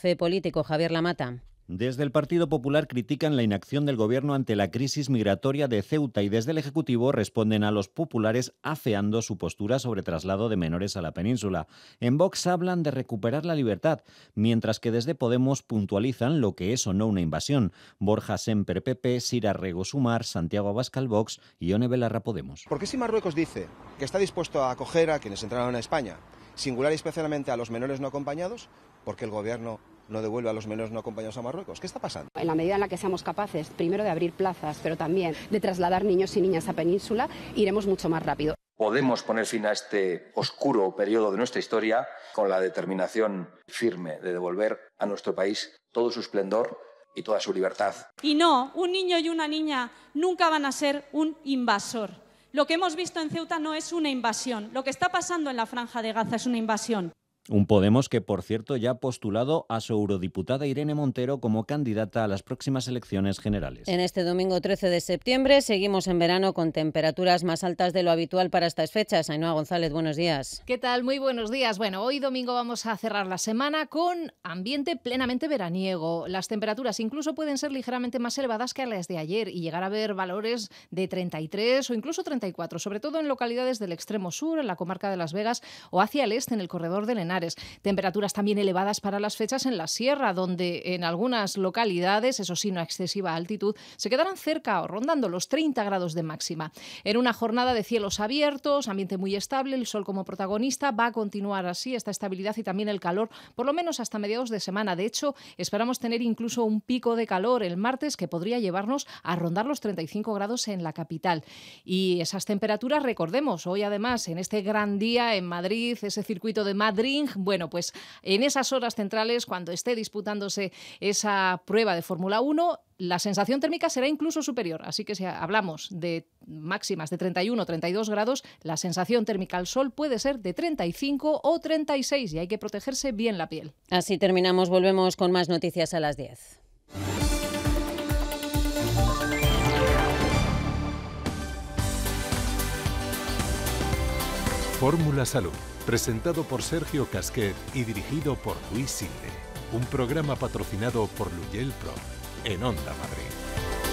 balance político. Javier Lamata. Desde el Partido Popular critican la inacción del Gobierno ante la crisis migratoria de Ceuta y desde el Ejecutivo responden a los populares afeando su postura sobre traslado de menores a la península. En Vox hablan de recuperar la libertad, mientras que desde Podemos puntualizan lo que es o no una invasión. Borja Semper PP, Sira Rego Sumar, Santiago Abascal Vox y Ione Belarra Podemos. Porque si Marruecos dice que está dispuesto a acoger a quienes entraron a España, singular y especialmente a los menores no acompañados, ¿por qué el Gobierno no devuelve a los menores no acompañados a Marruecos? ¿Qué está pasando? En la medida en la que seamos capaces, primero de abrir plazas, pero también de trasladar niños y niñas a península, iremos mucho más rápido. Podemos poner fin a este oscuro periodo de nuestra historia con la determinación firme de devolver a nuestro país todo su esplendor y toda su libertad. Y no, un niño y una niña nunca van a ser un invasor. Lo que hemos visto en Ceuta no es una invasión. Lo que está pasando en la Franja de Gaza es una invasión. Un Podemos que, por cierto, ya ha postulado a su eurodiputada Irene Montero como candidata a las próximas elecciones generales. En este domingo 13 de septiembre seguimos en verano con temperaturas más altas de lo habitual para estas fechas. Ainhoa González, buenos días. ¿Qué tal? Muy buenos días. Bueno, hoy domingo vamos a cerrar la semana con ambiente plenamente veraniego. Las temperaturas incluso pueden ser ligeramente más elevadas que las de ayer y llegar a ver valores de 33 o incluso 34, sobre todo en localidades del extremo sur, en la comarca de Las Vegas o hacia el este, en el corredor del Henares. Temperaturas también elevadas para las fechas en la sierra, donde en algunas localidades, eso sí, no a excesiva altitud, se quedarán cerca o rondando los 30 grados de máxima. En una jornada de cielos abiertos, ambiente muy estable, el sol como protagonista, va a continuar así esta estabilidad y también el calor, por lo menos hasta mediados de semana. De hecho, esperamos tener incluso un pico de calor el martes que podría llevarnos a rondar los 35 grados en la capital. Y esas temperaturas, recordemos, hoy además en este gran día en Madrid, ese circuito de Madrid, bueno, pues en esas horas centrales, cuando esté disputándose esa prueba de Fórmula 1, la sensación térmica será incluso superior. Así que si hablamos de máximas de 31 o 32 grados, la sensación térmica al sol puede ser de 35 o 36 y hay que protegerse bien la piel. Así terminamos, volvemos con más noticias a las 10. Fórmula Salud, presentado por Sergio Casquet y dirigido por Luis Sinde. Un programa patrocinado por Luyel Pro en Onda Madrid.